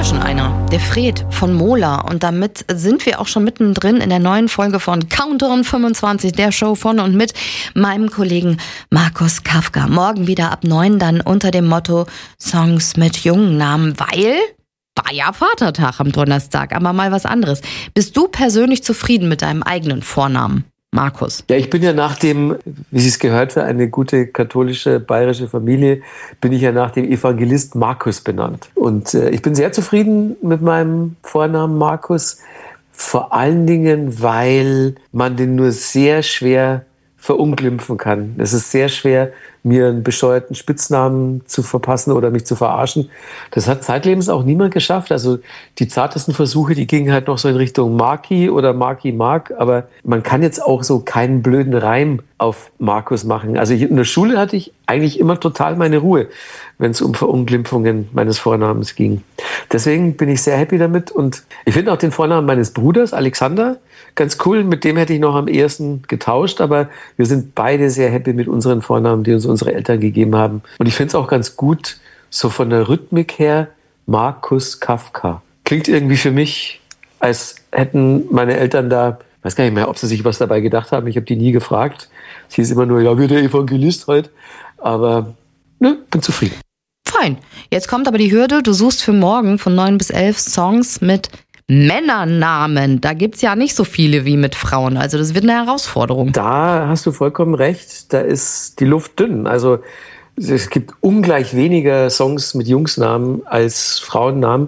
schon einer. Der Fred von Mola. Und damit sind wir auch schon mittendrin in der neuen Folge von Countdown 25, der Show von und mit meinem Kollegen Markus Kafka. Morgen wieder ab 9, dann unter dem Motto Songs mit jungen Namen, weil war ja Vatertag am Donnerstag, aber mal was anderes. Bist du persönlich zufrieden mit deinem eigenen Vornamen, Markus? Ja, ich bin ja nach dem, wie Sie es gehört, für eine gute katholische bayerische Familie, bin ich ja nach dem Evangelist Markus benannt. Und ich bin sehr zufrieden mit meinem Vornamen Markus, vor allen Dingen, weil man den nur sehr schwer verunglimpfen kann. Es ist sehr schwer, mir einen bescheuerten Spitznamen zu verpassen oder mich zu verarschen. Das hat zeitlebens auch niemand geschafft. Also die zartesten Versuche, die gingen halt noch so in Richtung Marki oder Marki Mark. Aber man kann jetzt auch so keinen blöden Reim auf Markus machen. Also in der Schule hatte ich eigentlich immer total meine Ruhe, wenn es um Verunglimpfungen meines Vornamens ging. Deswegen bin ich sehr happy damit. Und ich finde auch den Vornamen meines Bruders, Alexander, ganz cool. Mit dem hätte ich noch am ehesten getauscht. Aber wir sind beide sehr happy mit unseren Vornamen, die uns unsere Eltern gegeben haben. Und ich finde es auch ganz gut, so von der Rhythmik her, Markus Kafka. Klingt irgendwie für mich, als hätten meine Eltern da, ich weiß gar nicht mehr, ob sie sich was dabei gedacht haben. Ich habe die nie gefragt. Es hieß immer nur, ja, wie der Evangelist halt. Aber ne, bin zufrieden. Fein. Jetzt kommt aber die Hürde. Du suchst für morgen von 9 bis 11 Songs mit Männernamen. Da gibt's ja nicht so viele wie mit Frauen. Also das wird eine Herausforderung. Da hast du vollkommen recht. Da ist die Luft dünn. Also es gibt ungleich weniger Songs mit Jungsnamen als Frauennamen.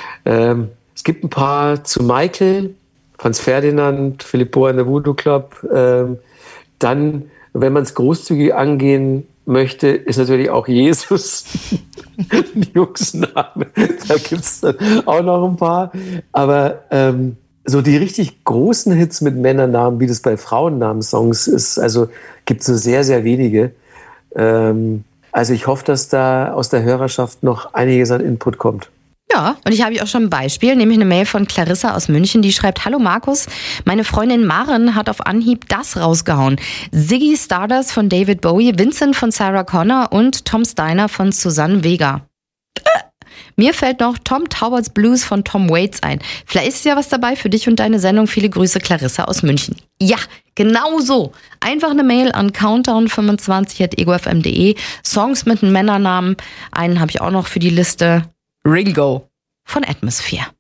Es gibt ein paar zu Michael, Franz Ferdinand, Philipp Bohr in der Voodoo Club. Dann, wenn man es großzügig angehen möchte, ist natürlich auch Jesus ein Jungsname. Da gibt's dann auch noch ein paar. Aber so die richtig großen Hits mit Männernamen, wie das bei Frauennamensongs ist, also gibt's nur sehr, sehr wenige. Also ich hoffe, dass da aus der Hörerschaft noch einiges an Input kommt. Ja, und ich habe auch schon ein Beispiel, nämlich eine Mail von Clarissa aus München, die schreibt: Hallo Markus, meine Freundin Maren hat auf Anhieb das rausgehauen. Ziggy Stardust von David Bowie, Vincent von Sarah Connor und Tom Steiner von Susanne Vega. Mir fällt noch Tom Tauberts Blues von Tom Waits ein. Vielleicht ist ja was dabei für dich und deine Sendung. Viele Grüße, Clarissa aus München. Ja, genau so. Einfach eine Mail an countdown25@egofm.de. Songs mit einem Männernamen. Einen habe ich auch noch für die Liste. Ringo von Atmosphere.